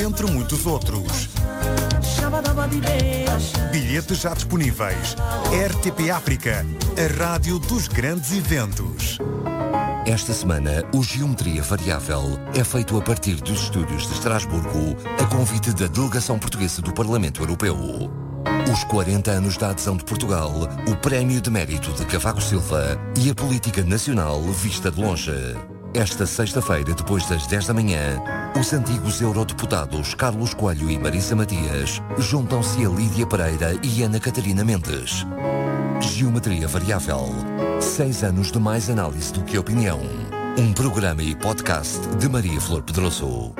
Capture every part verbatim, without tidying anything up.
entre muitos outros. Bilhetes já disponíveis. R T P África, a rádio dos grandes eventos. Esta semana, o Geometria Variável é feito a partir dos estúdios de Estrasburgo, a convite da Delegação Portuguesa do Parlamento Europeu. Os quarenta anos da adesão de Portugal, o Prémio de Mérito de Cavaco Silva e a política nacional vista de longe. Esta sexta-feira, depois das dez da manhã, os antigos eurodeputados Carlos Coelho e Marisa Matias juntam-se a Lídia Pereira e Ana Catarina Mendes. Geometria Variável. Seis anos de mais análise do que opinião. Um programa e podcast de Maria Flor Pedroso.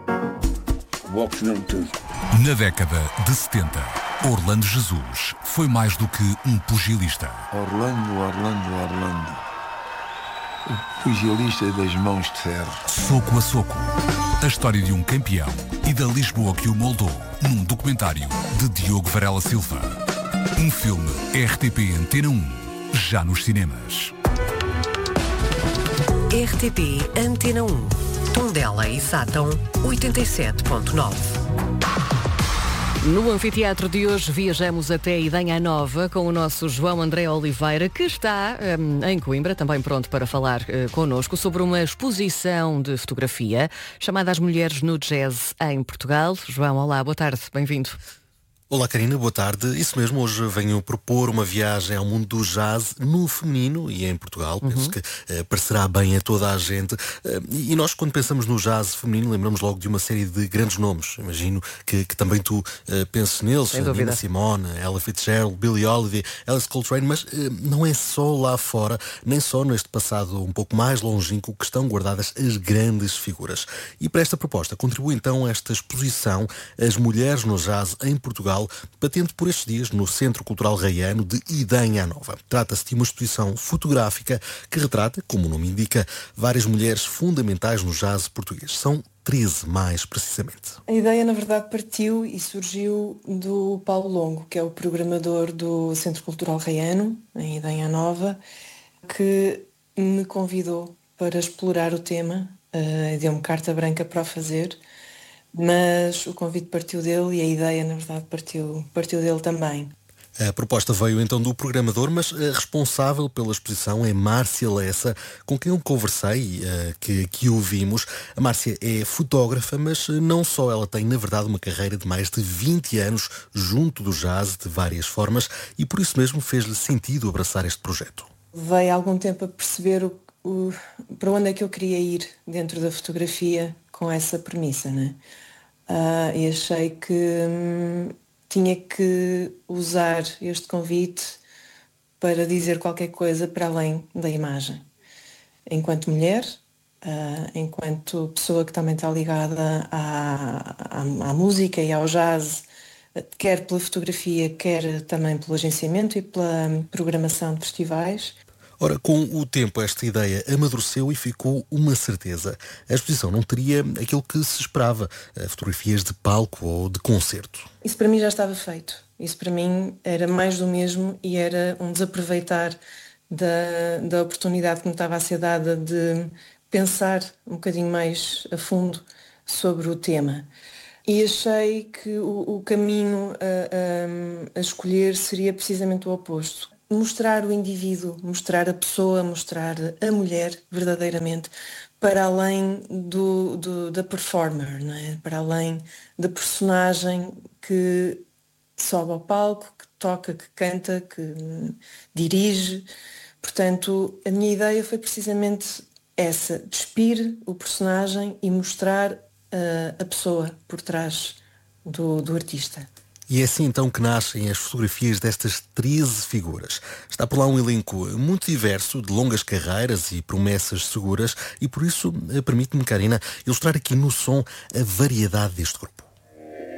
Na década de setenta, Orlando Jesus foi mais do que um pugilista. Orlando, Orlando, Orlando. O pugilista das mãos de ferro. Soco a soco. A história de um campeão e da Lisboa que o moldou, num documentário de Diogo Varela Silva. Um filme R T P Antena um, já nos cinemas. R T P Antena um, Tondela e Sátão, oitenta e sete ponto nove. No anfiteatro de hoje viajamos até Idanha Nova com o nosso João André Oliveira, que está um, em Coimbra, também pronto para falar uh, connosco sobre uma exposição de fotografia chamada As Mulheres no Jazz em Portugal. João, olá, boa tarde, bem-vindo. Olá Karina, boa tarde. Isso mesmo, hoje venho propor uma viagem ao mundo do jazz no feminino e em Portugal. Uhum. Penso que uh, parecerá bem a toda a gente. Uh, e nós, quando pensamos no jazz feminino, lembramos logo de uma série de grandes nomes. Imagino que, que também tu uh, penses neles. Nina Simone, Ella Fitzgerald, Billie Holiday, Alice Coltrane, mas uh, não é só lá fora, nem só neste passado um pouco mais longínquo que estão guardadas as grandes figuras. E para esta proposta contribui então esta exposição As Mulheres no Jazz em Portugal, patente por estes dias no Centro Cultural Raiano de Idanha Nova. Trata-se de uma exposição fotográfica que retrata, como o nome indica, várias mulheres fundamentais no jazz português. São treze, mais precisamente. A ideia, na verdade, partiu e surgiu do Paulo Longo, que é o programador do Centro Cultural Raiano, em Idanha Nova, que me convidou para explorar o tema, uh, deu-me carta branca para o fazer. Mas o convite partiu dele e a ideia, na verdade, partiu, partiu dele também. A proposta veio então do programador, mas a responsável pela exposição é Márcia Lessa, com quem eu conversei, que aqui ouvimos. A Márcia é fotógrafa, mas não só, ela tem, na verdade, uma carreira de mais de vinte anos junto do jazz, de várias formas, e por isso mesmo fez-lhe sentido abraçar este projeto. Veio há algum tempo a perceber o, o, para onde é que eu queria ir dentro da fotografia com essa premissa, né? Uh, e achei que hum, tinha que usar este convite para dizer qualquer coisa para além da imagem. Enquanto mulher, uh, enquanto pessoa que também está ligada à, à, à música e ao jazz, quer pela fotografia, quer também pelo agenciamento e pela programação de festivais. Ora, com o tempo esta ideia amadureceu e ficou uma certeza. A exposição não teria aquilo que se esperava, fotografias de palco ou de concerto. Isso para mim já estava feito. Isso para mim era mais do mesmo e era um desaproveitar da, da oportunidade que me estava a ser dada de pensar um bocadinho mais a fundo sobre o tema. E achei que o, o caminho a, a, a escolher seria precisamente o oposto. Mostrar o indivíduo, mostrar a pessoa, mostrar a mulher verdadeiramente para além do, do, da performer, não é? Para além da personagem que sobe ao palco, que toca, que canta, que dirige. Portanto, a minha ideia foi precisamente essa, despir o personagem e mostrar uh, a pessoa por trás do, do artista. E é assim então que nascem as fotografias destas treze figuras. Está por lá um elenco muito diverso, de longas carreiras e promessas seguras, e por isso permite-me, Karina, ilustrar aqui no som a variedade deste grupo.